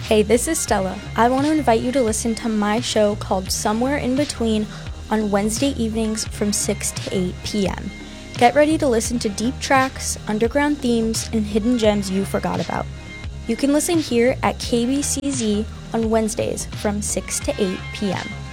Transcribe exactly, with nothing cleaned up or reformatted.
Hey, this is Stella. I want to invite you to listen to my show called Somewhere in Between on Wednesday evenings from six to eight p.m. Get ready to listen to deep tracks, underground themes, and hidden gems you forgot about. You can listen here at K B C Z on Wednesdays from six to eight p.m.